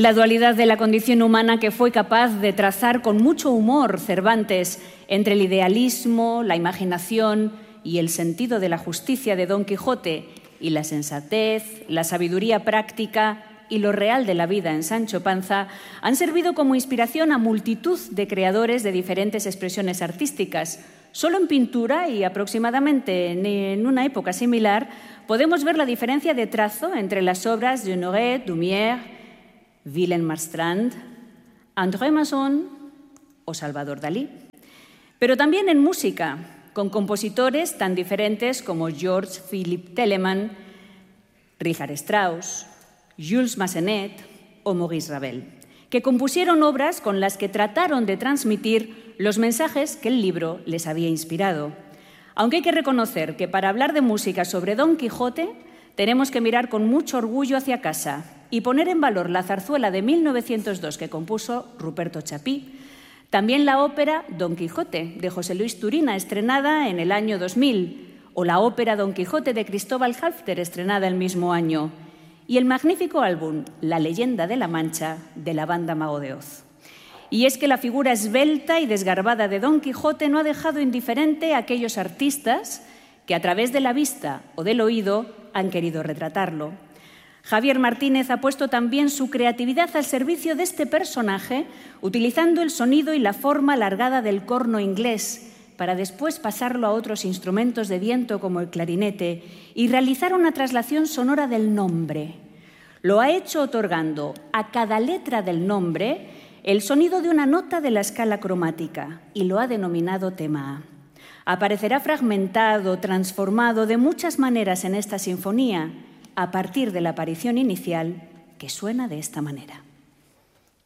La dualidad de la condición humana que fue capaz de trazar con mucho humor Cervantes entre el idealismo, la imaginación y el sentido de la justicia de Don Quijote y la sensatez, la sabiduría práctica y lo real de la vida en Sancho Panza han servido como inspiración a multitud de creadores de diferentes expresiones artísticas. Solo en pintura y aproximadamente en una época similar podemos ver la diferencia de trazo entre las obras de Honoré, Dumière, Willem Marstrand, André Masson o Salvador Dalí. Pero también en música, con compositores tan diferentes como George Philipp Telemann, Richard Strauss, Jules Massenet o Maurice Ravel, que compusieron obras con las que trataron de transmitir los mensajes que el libro les había inspirado. Aunque hay que reconocer que para hablar de música sobre Don Quijote tenemos que mirar con mucho orgullo hacia casa y poner en valor la zarzuela de 1902 que compuso Ruperto Chapí, también la ópera Don Quijote de José Luis Turina, estrenada en el año 2000, o la ópera Don Quijote de Cristóbal Halffter, estrenada el mismo año, y el magnífico álbum La leyenda de la Mancha de la banda Mago de Oz. Y es que la figura esbelta y desgarbada de Don Quijote no ha dejado indiferente a aquellos artistas que a través de la vista o del oído han querido retratarlo. Javier Martínez ha puesto también su creatividad al servicio de este personaje, utilizando el sonido y la forma alargada del corno inglés, para después pasarlo a otros instrumentos de viento como el clarinete y realizar una traslación sonora del nombre. Lo ha hecho otorgando a cada letra del nombre el sonido de una nota de la escala cromática y lo ha denominado tema. Aparecerá fragmentado, transformado de muchas maneras en esta sinfonía, a partir de la aparición inicial, que suena de esta manera.